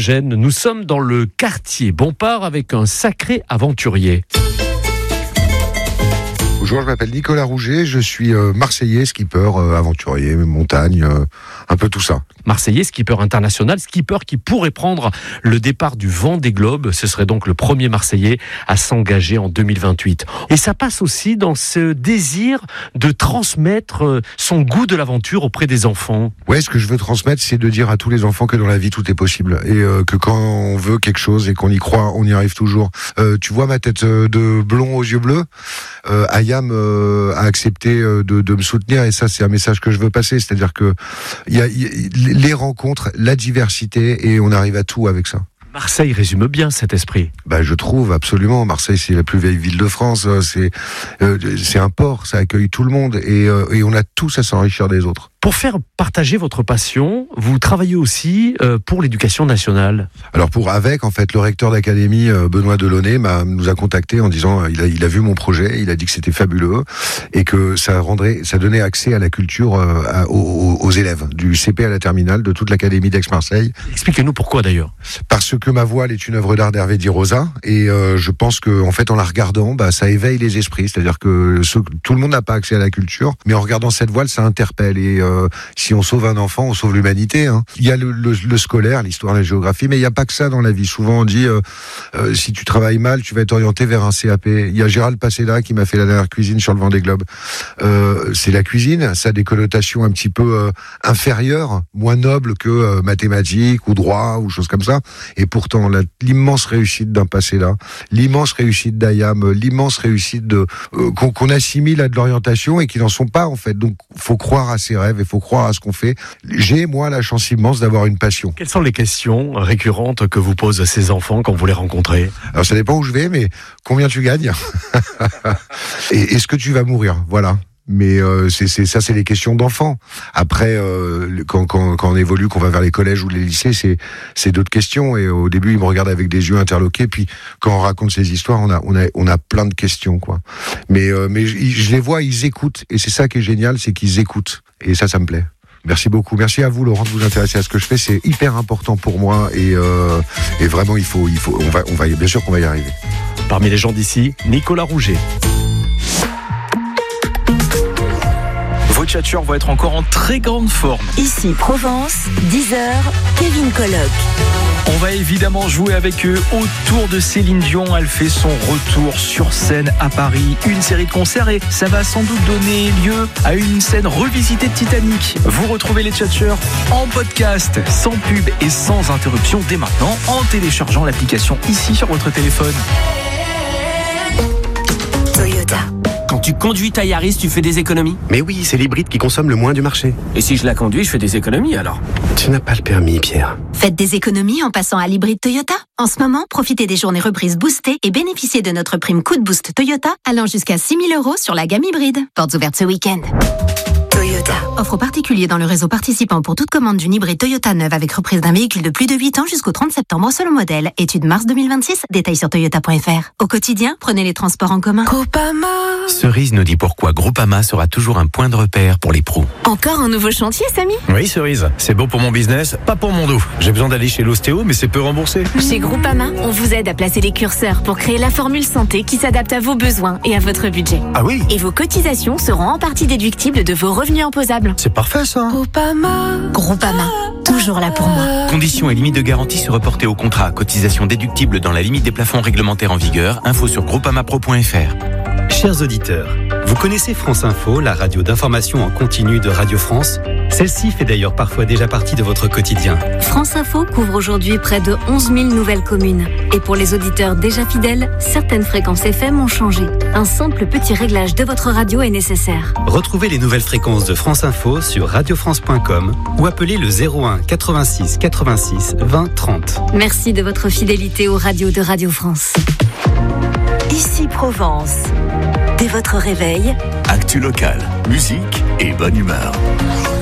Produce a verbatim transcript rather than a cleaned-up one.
Gênes. Nous sommes dans le quartier Bompard avec un sacré aventurier. Bonjour, je m'appelle Nicolas Rouget, je suis euh, Marseillais, skipper, euh, aventurier, montagne, euh, un peu tout ça. Marseillais, skipper international, skipper qui pourrait prendre le départ du Vendée Globe. Ce serait donc le premier Marseillais à s'engager en deux mille vingt-huit. Et ça passe aussi dans ce désir de transmettre son goût de l'aventure auprès des enfants. Ouais, ce que je veux transmettre, c'est de dire à tous les enfants que dans la vie, tout est possible. Et euh, que quand on veut quelque chose et qu'on y croit, on y arrive toujours. Euh, tu vois ma tête de blond aux yeux bleus euh, Ayam euh, a accepté de, de me soutenir et ça, c'est un message que je veux passer. C'est-à-dire que il y a, y a les rencontres, la diversité et on arrive à tout avec ça. Marseille résume bien cet esprit. Bah, je trouve absolument. Marseille, c'est la plus vieille ville de France. C'est euh, c'est un port, ça accueille tout le monde et, euh, et on a tous à s'enrichir des autres. Pour faire partager votre passion, vous travaillez aussi euh, pour l'éducation nationale. Alors pour avec, en fait, le recteur d'académie euh, Benoît Delaunay m'a nous a contacté en disant euh, il a il a vu mon projet, il a dit que c'était fabuleux et que ça rendrait, ça donnait accès à la culture euh, à, aux, aux élèves du C P à la terminale de toute l'académie d'Aix-Marseille. Expliquez-nous pourquoi d'ailleurs. Parce que ma voile est une œuvre d'art d'Hervé Di Rosa et euh, je pense que en fait en la regardant, bah ça éveille les esprits, c'est-à-dire que ce, tout le monde n'a pas accès à la culture, mais en regardant cette voile, ça interpelle et euh, si on sauve un enfant, on sauve l'humanité. Hein. Il y a le, le, le scolaire, l'histoire, la géographie, mais il n'y a pas que ça dans la vie. Souvent on dit euh, euh, si tu travailles mal, tu vas être orienté vers un C A P. Il y a Gérald Passeda qui m'a fait la dernière cuisine sur le Vendée Globe. Euh, c'est la cuisine, ça a des connotations un petit peu euh, inférieures, moins nobles que euh, mathématiques ou droit ou choses comme ça. Et pourtant, la, l'immense réussite d'un Passeda, l'immense réussite d'Ayam, l'immense réussite de euh, qu'on, qu'on assimile à de l'orientation et qui n'en sont pas en fait. Donc, faut croire à ses rêves et faut croire à ce qu'on fait. J'ai, moi, la chance immense d'avoir une passion. Quelles sont les questions récurrentes que vous posent ces enfants quand vous les rencontrez ? Alors, ça dépend où je vais, mais combien tu gagnes ? Et est-ce que tu vas mourir ? Voilà. Mais euh, c'est, c'est ça, c'est les questions d'enfants. Après, euh, quand, quand, quand on évolue, qu'on va vers les collèges ou les lycées, c'est, c'est d'autres questions. Et au début, ils me regardent avec des yeux interloqués. Puis, quand on raconte ces histoires, on a, on a, on a plein de questions, quoi. Mais, euh, mais je, je les vois, ils écoutent. Et c'est ça qui est génial, c'est qu'ils écoutent. Et ça, ça me plaît. Merci beaucoup. Merci à vous, Laurent, de vous intéresser à ce que je fais. C'est hyper important pour moi. Et, euh, et vraiment, il faut, il faut, on va, on va, bien sûr qu'on va y arriver. Parmi les gens d'ici, Nicolas Rouget. Vos tchatcheurs vont être encore en très grande forme. Ici Provence, dix heures, Kevin Colloque. On va évidemment jouer avec eux autour de Céline Dion. Elle fait son retour sur scène à Paris. Une série de concerts et ça va sans doute donner lieu à une scène revisitée de Titanic. Vous retrouvez les tchatcheurs en podcast, sans pub et sans interruption dès maintenant en téléchargeant l'application ici sur votre téléphone. Toyota. Quand tu conduis ta Yaris, tu fais des économies ? Mais oui, c'est l'hybride qui consomme le moins du marché. Et si je la conduis, je fais des économies alors ? Tu n'as pas le permis, Pierre. Faites des économies en passant à l'hybride Toyota. En ce moment, profitez des journées reprises boostées et bénéficiez de notre prime coup de boost Toyota allant jusqu'à six mille euros sur la gamme hybride. Portes ouvertes ce week-end. Toyota. Offre aux particuliers dans le réseau participant pour toute commande d'une hybride Toyota neuve avec reprise d'un véhicule de plus de huit ans jusqu'au trente septembre selon modèle. Étude mars deux mille vingt-six. Détails sur toyota point f r. Au quotidien, prenez les transports en commun. Groupama. Cerise nous dit pourquoi Groupama sera toujours un point de repère pour les pros. Encore un nouveau chantier, Samy ? Oui, Cerise. C'est bon pour mon business, pas pour mon dos. J'ai besoin d'aller chez l'ostéo, mais c'est peu remboursé. Chez Groupama, on vous aide à placer les curseurs pour créer la formule santé qui s'adapte à vos besoins et à votre budget. Ah oui ? Et vos cotisations seront en partie déductibles de vos revenus imposables. C'est parfait, ça. Groupama. Groupama. Toujours là pour moi. Conditions et limites de garantie se reporter au contrat. Cotisation déductible dans la limite des plafonds réglementaires en vigueur. Info sur groupamapro point f r. Chers auditeurs, vous connaissez France Info, la radio d'information en continu de Radio France ? Celle-ci fait d'ailleurs parfois déjà partie de votre quotidien. France Info couvre aujourd'hui près de onze mille nouvelles communes. Et pour les auditeurs déjà fidèles, certaines fréquences F M ont changé. Un simple petit réglage de votre radio est nécessaire. Retrouvez les nouvelles fréquences de France Info sur radio france point com ou appelez le zéro un quatre-vingt-six quatre-vingt-six vingt trente. Merci de votre fidélité aux radios de Radio France. Ici Provence. Dès votre réveil, actu local, musique et bonne humeur.